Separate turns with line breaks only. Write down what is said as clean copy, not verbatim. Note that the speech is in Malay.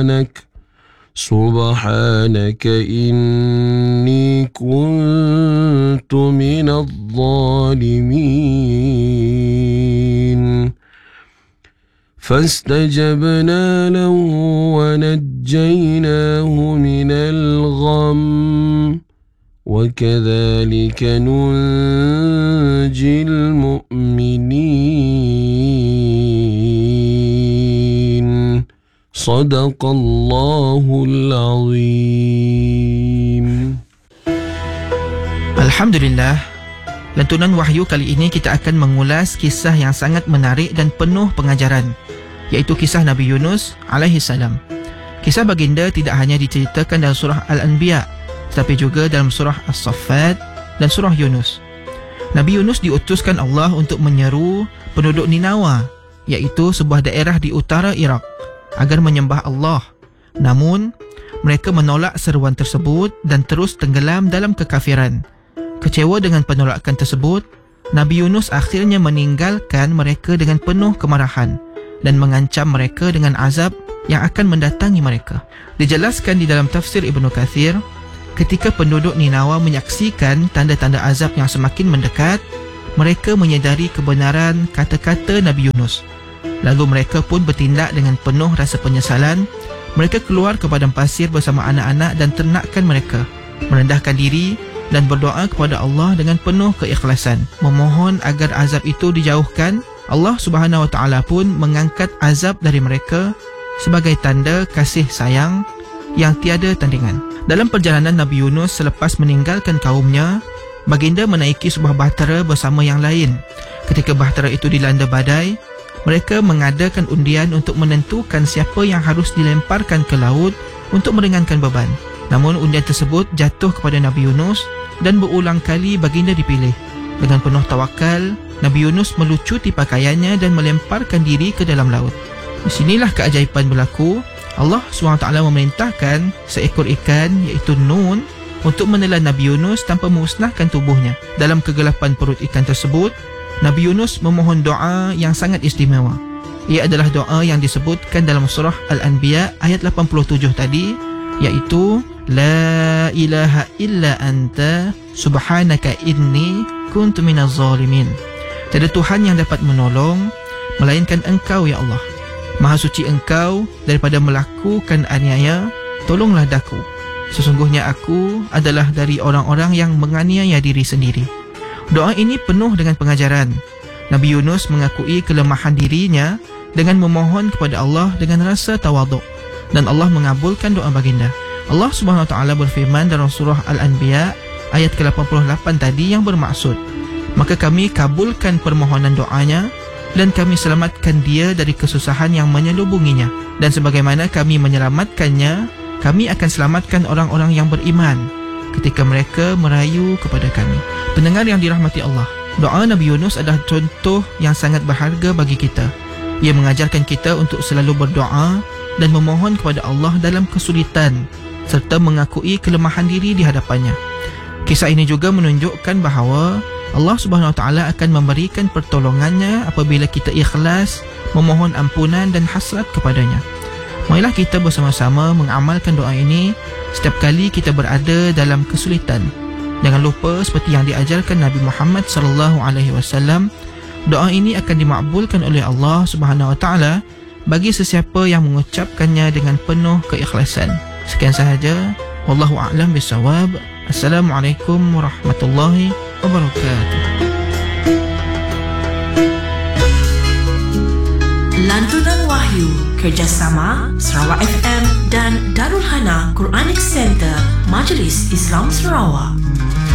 سبحانك إني كنت من الظالمين فاستجبنا له ونجيناه من الغم وكذلك ننجي المؤمنين صدق الله العظيم.
Alhamdulillah, lantunan wahyu kali ini kita akan mengulas kisah yang sangat menarik dan penuh pengajaran, iaitu kisah Nabi Yunus alaihi salam. Kisah baginda tidak hanya diceritakan dalam surah Al-Anbiya, tetapi juga dalam surah As-Saffat dan surah Yunus. Nabi Yunus diutuskan Allah untuk menyeru penduduk Ninawa, iaitu sebuah daerah di utara Iraq, agar menyembah Allah. Namun, mereka menolak seruan tersebut dan terus tenggelam dalam kekafiran. Kecewa dengan penolakan tersebut, Nabi Yunus akhirnya meninggalkan mereka dengan penuh kemarahan dan mengancam mereka dengan azab yang akan mendatangi mereka. Dijelaskan di dalam tafsir Ibnu Katsir, ketika penduduk Ninawa menyaksikan tanda-tanda azab yang semakin mendekat, mereka menyedari kebenaran kata-kata Nabi Yunus. Lalu mereka pun bertindak dengan penuh rasa penyesalan. Mereka keluar ke padang pasir bersama anak-anak dan ternakan mereka, merendahkan diri dan berdoa kepada Allah dengan penuh keikhlasan, memohon agar azab itu dijauhkan. Allah Subhanahu Wa Taala pun mengangkat azab dari mereka sebagai tanda kasih sayang yang tiada tandingan. Dalam perjalanan Nabi Yunus selepas meninggalkan kaumnya, baginda menaiki sebuah bahtera bersama yang lain. Ketika bahtera itu dilanda badai, mereka mengadakan undian untuk menentukan siapa yang harus dilemparkan ke laut untuk meringankan beban. Namun undian tersebut jatuh kepada Nabi Yunus dan berulang kali baginda dipilih. Dengan penuh tawakal, Nabi Yunus melucuti pakaiannya dan melemparkan diri ke dalam laut. Di sinilah keajaiban berlaku. Allah SWT memerintahkan seekor ikan, iaitu Nun, untuk menelan Nabi Yunus tanpa memusnahkan tubuhnya. Dalam kegelapan perut ikan tersebut, Nabi Yunus memohon doa yang sangat istimewa. Ia adalah doa yang disebutkan dalam surah Al-Anbiya ayat 87 tadi, iaitu La ilaha illa anta subhanaka inni kuntu minaz zalimin. Tiada Tuhan yang dapat menolong melainkan Engkau, ya Allah. Maha suci Engkau daripada melakukan aniaya, tolonglah daku. Sesungguhnya aku adalah dari orang-orang yang menganiaya diri sendiri. Doa ini penuh dengan pengajaran. Nabi Yunus mengakui kelemahan dirinya dengan memohon kepada Allah dengan rasa tawaduk, dan Allah mengabulkan doa baginda. Allah Subhanahu Wa Taala berfirman dalam surah Al-Anbiya ayat ke-88 tadi yang bermaksud, maka kami kabulkan permohonan doanya dan kami selamatkan dia dari kesusahan yang menyelubunginya, dan sebagaimana kami menyelamatkannya, kami akan selamatkan orang-orang yang beriman ketika mereka merayu kepada kami. Pendengar yang dirahmati Allah, doa Nabi Yunus adalah contoh yang sangat berharga bagi kita. Ia mengajarkan kita untuk selalu berdoa dan memohon kepada Allah dalam kesulitan, serta mengakui kelemahan diri di hadapannya. Kisah ini juga menunjukkan bahawa Allah Subhanahu Wa Taala akan memberikan pertolongannya apabila kita ikhlas memohon ampunan dan hasrat kepadanya. Marilah kita bersama-sama mengamalkan doa ini setiap kali kita berada dalam kesulitan. Jangan lupa, seperti yang diajarkan Nabi Muhammad SAW, doa ini akan dimakbulkan oleh Allah Subhanahu Wa Taala bagi sesiapa yang mengucapkannya dengan penuh keikhlasan. Sekian sahaja. Wallahu a'lam bishawab. Assalamualaikum warahmatullahi wabarakatuh.
Lantunan Wahyu kerjasama Sarawak FM dan Darul Hana Quranic Center Majlis Islam Sarawak.